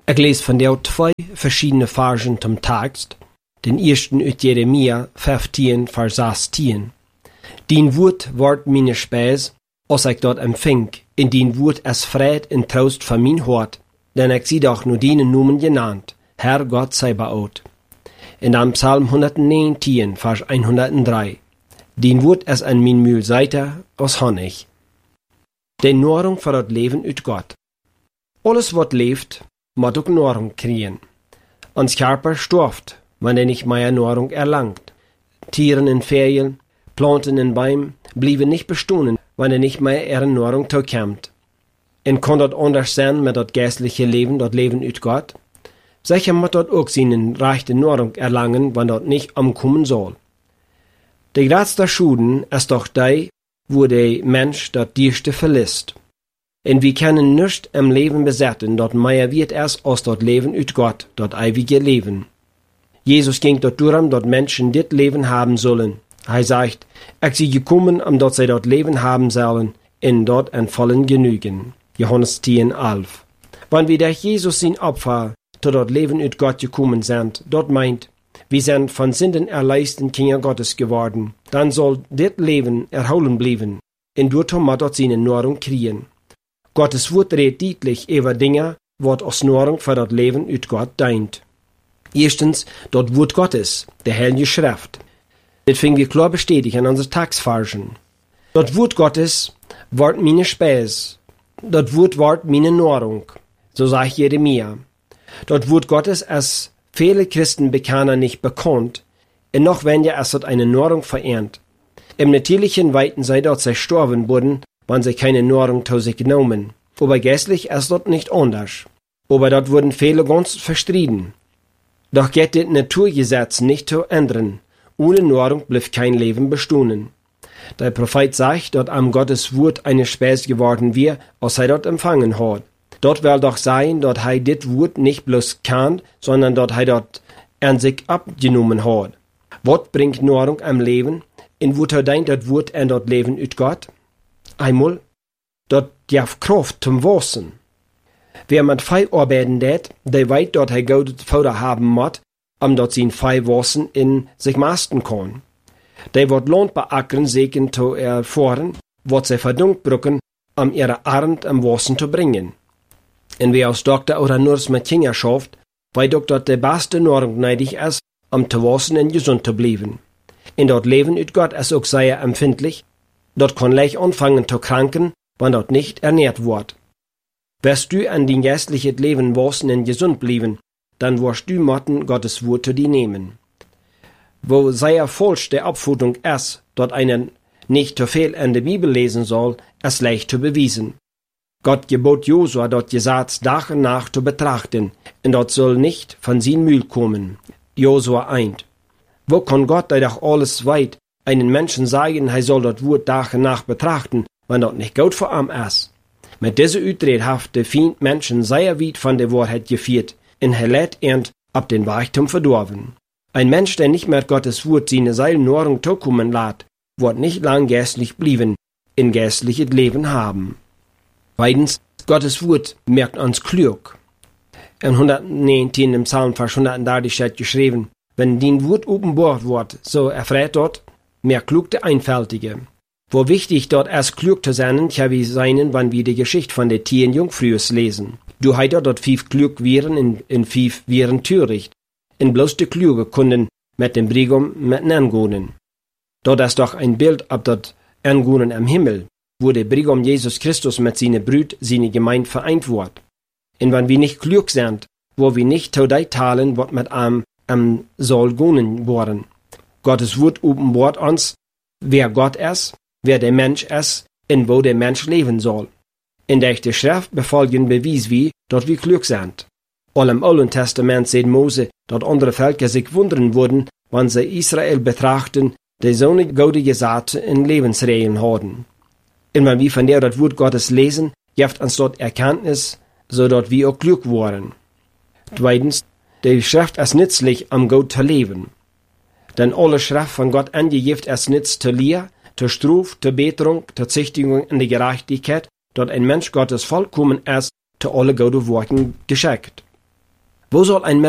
Ik lees van jou 2 verschiedene versen zum Text. Den ersten uit Jeremia 15, vers 16. Dien woord wordt mijn spijs, als ik dat empfing, in dien woord es vrede en troost van mijn hart, denn ik zie doch nur dienen noemen genannt, Herr Gott Zebaoth. In dan Psalm 119, vers 103. Dien woord es an mijn mühl seite als Honig. De Nahrung voor het leven uit God. Alles wat leeft, moet ook Nahrung kriegen. Ons Körper stirbt, wanneer nicht mehr Nahrung erlangt. Tieren en Vögel, Planten en Bäume blijven nicht bestehen, wanneer nicht mehr ihre Nahrung toekommt. En kan dat anders zijn met dat geestliche leven, dat leven uit God? Sicher moet dat ook zijn rechte Nahrung erlangen, wanneer dat nicht omkomen zal. De grootste schuden is toch die, wo de mens dat dierste verliest. En we kunnen nichts im Leben besetzen, dat mehr wird es als dat leven uit God, dat ewige leven. Jesus ging dort darum, dat Menschen dit leven haben sollen. Hij zegt, ik zie gekommen, omdat zij dat leven haben sollen, en dat en vollen genügen. Johannes 10:11. Wanneer we durch Jesus zijn Opfer tot dat leven uit God gekommen sind, dat meint, wir sind von Sünden erleisten Kinder Gottes geworden, dann soll dit leven erholen blijven, en daartoe moet dat zijn Nahrung kriegen. Gottes Wort redt deutlich über Dinge, wat als Nahrung für das Leben uit Gott dient. Erstens, das Wort Gottes, der Heilige Schrift. Das finden wir klar bestätigt in unseren Textversen. Das Wort Gottes wird meine Speise. Das Wort wird meine Nahrung. So sagt Jeremia. Das Wort Gottes ist viele Christen bekannt nicht bekannt, und noch weniger ist das eine Nahrung verehrt. Im natürlichen weiten sei dort zerstorben wurden, wann sie keine Nahrung zu sich genommen. Aber geistlich ist das nicht anders. Aber dort wurden viele ganz verstritten. Doch geht das Naturgesetz nicht zu ändern. Ohne Nahrung bleibt kein Leben bestehen. Der Prophet sagt, dass am Gottes Wort eine Speise geworden wird, als er dort empfangen hat. Dort will doch sein, dass er dit Wort nicht bloß kann, sondern dass er dort an sich abgenommen hat. Was bringt Nahrung am Leben? In wo deint das Wort an das Leben uit Gott? Einmal, dat gaf Kraft zum Wassen. Wer mit Fei arbeiten det, der weiß, dass er gutes Futter haben muss, dat sein Fei wassen in sich masten kann. Der wird Land beackern, segen zu erfahren, wat sie verdunkt brücken, ihre Arend am Wassen zu bringen. Und wer als Doktor oder Nurse mit Kinder schafft, weiß doch, dass der beste Nahrung nötig ist, zu wassen und gesund zu bleiben. In dat Leben uit Gott ist auch sehr empfindlich. Dort kann leicht anfangen zu kranken, wenn dort nicht ernährt wird. Wirst du an dein geistliches Leben wassen und gesund bleiben, dann wirst du motten Gottes Wort zu dir nehmen. Wo sehr falsch der Abfutung ist, dort einer nicht zu viel in der Bibel lesen soll, ist leicht zu beweisen. Gott gebot Josua, dort Gesetz Tag und Nacht zu betrachten, und dort soll nicht von sein Mühl kommen. Josua 1. Wo kann Gott, der doch alles weit, einen Menschen sagen, er soll das Wort Tag und Nacht betrachten, wenn das nicht gut für ihn ist? Mit dieser Utredhafte findet Menschen sehr weit von der Wahrheit geführt, und er lädt ihn ab den Weg zum Verdorben. Ein Mensch, der nicht mehr Gottes Wort seine Seelennahrung zukommen lässt, wird nicht lang geistlich bleiben, in geistliches Leben haben. Zweitens, Gottes Wort merkt uns klug. In 119 im Psalm Vers 130 steht geschrieben, wenn dein Wort offenbart wird, so erfährt dort, mehr klug der Einfältige. Wo wichtig dort erst klug zu sein, kann wir sein, wenn wir die Geschichte von der 10 Jungfrüs lesen. Du heiter dort 5 klug wären in 5 wären töricht. In bloß die Kluge kunden mit dem Brigum mit angehen. Dort ist doch ein Bild ab dort angehen am Himmel, wo der Brigum Jesus Christus mit seiner Brüd, seine Gemeinde vereint wird. Und wenn wir nicht klug sind, wo wir nicht zu dei teilen, was mit am soll gehen worden. Gottes Wort offenbart uns, wer Gott ist, wer der Mensch ist und wo der Mensch leben soll. In der echten Schrift befolgen Beweis wie, dass wir klug sind. All im Alten Testament sieht Mose, dass andere Völker sich wundern würden, wenn sie Israel betrachten, die so eine gute Gesetze in Lebensregeln haben. Und wenn wir von der das Wort Gottes lesen, gibt uns dort Erkenntnis, so dass wir auch klug waren. Zweitens, die Schrift ist nützlich, um gut zu leben. Denn alle Schrift von Gott angegeben ist nütz zur Lehre, zur Struf, zur Beterung, zur Züchtigung in die Gerechtigkeit, dort ein Mensch Gottes vollkommen ist, zu alle guten Worten geschickt. Wo soll ein